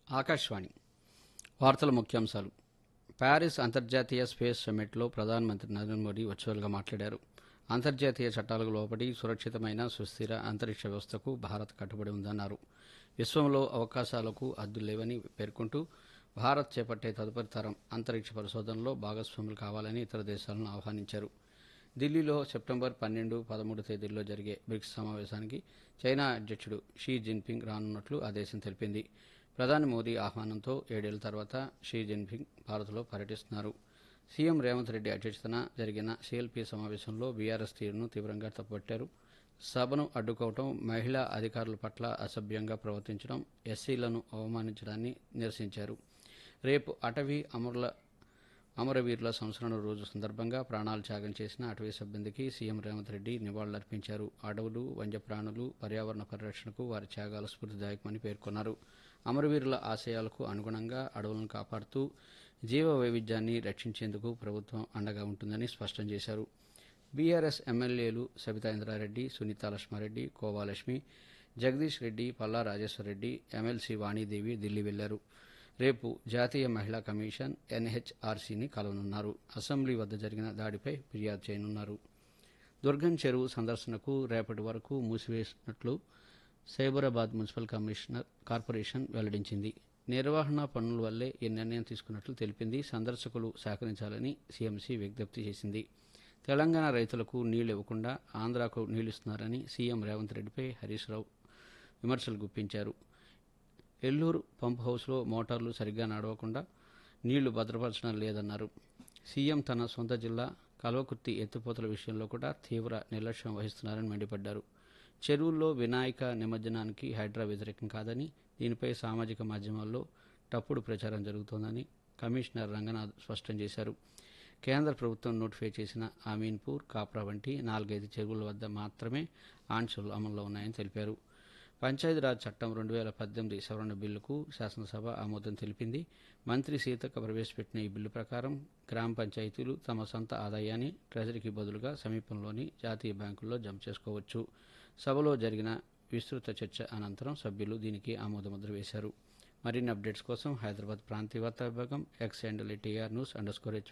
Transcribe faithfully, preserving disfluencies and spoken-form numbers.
ఆకాశవాణి వార్తల ముఖ్యాంశాలు. ప్యారిస్ అంతర్జాతీయ స్పేస్ సమ్మిట్లో ప్రధానమంత్రి నరేంద్ర మోదీ వర్చువల్గా మాట్లాడారు. అంతర్జాతీయ చట్టాలకు లోబడి సురక్షితమైన సుస్థిర అంతరిక్ష వ్యవస్థకు భారత్ కట్టుబడి ఉందన్నారు. విశ్వంలో అవకాశాలకు హద్దులు లేవని పేర్కొంటూ భారత్ చేపట్టే తదుపరి తరం అంతరిక్ష పరిశోధనలో భాగస్వాములు కావాలని ఇతర దేశాలను ఆహ్వానించారు. ఢిల్లీలో సెప్టెంబర్ పన్నెండు పదమూడు తేదీల్లో జరిగే బ్రిక్స్ సమావేశానికి చైనా అధ్యక్షుడు షీ జిన్పింగ్ రానున్నట్లు ఆ దేశం తెలిపింది. ప్రధాని మోదీ ఆహ్వానంతో ఏడేళ్ల తర్వాత షీ జిన్పింగ్ భారత్లో పర్యటిస్తున్నారు. సీఎం రేవంత్ రెడ్డి అధ్యక్షతన జరిగిన సీఎల్పీ సమావేశంలో బీఆర్ఎస్ తీరును తీవ్రంగా తప్పుపట్టారు. సభను అడ్డుకోవడం, మహిళా అధికారుల పట్ల అసభ్యంగా ప్రవర్తించడం, ఎస్సీలను అవమానించడాన్ని నిరసించారు. రేపు అటవీ అమరుల అమరవీరుల సంస్మరణ రోజు సందర్భంగా ప్రాణాలు త్యాగం చేసిన అటవీ సిబ్బందికి సీఎం రేవంత్ రెడ్డి నివాళులర్పించారు. అడవులు, వన్యప్రాణులు, పర్యావరణ పరిరక్షణకు వారి త్యాగాలు స్ఫూర్తిదాయకమని పేర్కొన్నారు. అమరవీరుల ఆశయాలకు అనుగుణంగా అడవులను కాపాడుతూ జీవ వైవిధ్యాన్ని రక్షించేందుకు ప్రభుత్వం అండగా ఉంటుందని స్పష్టం చేశారు. బీఆర్ఎస్ ఎమ్మెల్యేలు సబితా ఇంద్రారెడ్డి, సునీతా లక్ష్మారెడ్డి, కోవాలక్ష్మి, జగదీష్ రెడ్డి, పల్లా రాజేశ్వరరెడ్డి, ఎమ్మెల్సీ వాణీదేవి ఢిల్లీ వెళ్లారు. రేపు జాతీయ మహిళా కమిషన్ ఎన్హెచ్ఆర్సీని కలవనున్నారు. అసెంబ్లీ వద్ద జరిగిన దాడిపై ఫిర్యాదు చేయనున్నారు. దుర్గం చెరువు సందర్శనకు రేపటి వరకు మూసివేసినట్లు సైబరాబాద్ మున్సిపల్ కమిషనర్ కార్పొరేషన్ వెల్లడించింది. నిర్వహణ పనుల వల్లే ఈ నిర్ణయం తీసుకున్నట్లు తెలిపింది. సందర్శకులు సహకరించాలని సీఎంసీ విజ్ఞప్తి చేసింది. తెలంగాణ రైతులకు నీళ్లు ఇవ్వకుండా ఆంధ్రాకు నీళ్లిస్తున్నారని సీఎం రేవంత్ రెడ్డిపై హరీష్ రావు విమర్శలు గుప్పించారు. ఎల్లూరు పంప్ హౌస్లో మోటార్లు సరిగ్గా నడవకుండా నీళ్లు భద్రపరచడం లేదన్నారు. సీఎం తన సొంత జిల్లా కల్వకుర్తి ఎత్తిపోతల విషయంలో కూడా తీవ్ర నిర్లక్ష్యం వహిస్తున్నారని మండిపడ్డారు. చెరువుల్లో వినాయక నిమజ్జనానికి హైడ్రా వ్యతిరేకం కాదని, దీనిపై సామాజిక మాధ్యమాల్లో తప్పుడు ప్రచారం జరుగుతోందని కమిషనర్ రంగనాథ్ స్పష్టం చేశారు. కేంద్ర ప్రభుత్వం నోటిఫై చేసిన అమీన్పూర్, కాప్రా వంటి నాలుగైదు చెరువుల వద్ద మాత్రమే ఆంక్షలు అమల్లో ఉన్నాయని తెలిపారు. పంచాయతీరాజ్ చట్టం రెండు వేల పద్దెనిమిది సవరణ బిల్లుకు శాసనసభ ఆమోదం తెలిపింది. మంత్రి సీతక్క ప్రవేశపెట్టిన ఈ బిల్లు ప్రకారం గ్రామ పంచాయతీలు తమ సొంత ఆదాయాన్ని ట్రెజరీకి బదులుగా సమీపంలోని జాతీయ బ్యాంకుల్లో జమ చేసుకోవచ్చు. సభలో జరిగిన విస్తృత చర్చ అనంతరం సభ్యులు దీనికి ఆమోదముద్ర వేశారు. మరిన్ని అప్డేట్స్ కోసం హైదరాబాద్ ప్రాంతీయ వార్తా విభాగం X handle TR news under score